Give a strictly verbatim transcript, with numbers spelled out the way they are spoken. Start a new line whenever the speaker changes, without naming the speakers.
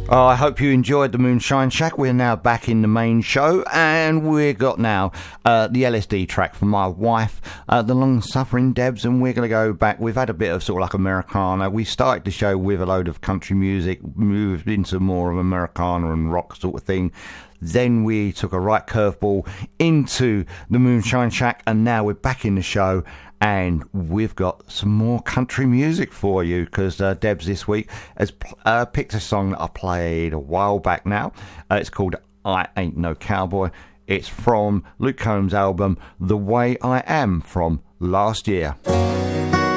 Oh, I hope you enjoyed the Moonshine Shack. We're now back in the main show, and we've got now uh, the L S D track from my wife, uh, the long-suffering Debs, and we're going to go back. We've had a bit of sort of like Americana. We started the show with a load of country music, moved into more of Americana and rock sort of thing. Then we took a right curveball into the Moonshine Shack, and now we're back in the show. And we've got some more country music for you because uh, Debs this week has uh, picked a song that I played a while back now. Uh, it's called I Ain't No Cowboy. It's from Luke Combs' album The Way I Am from last year.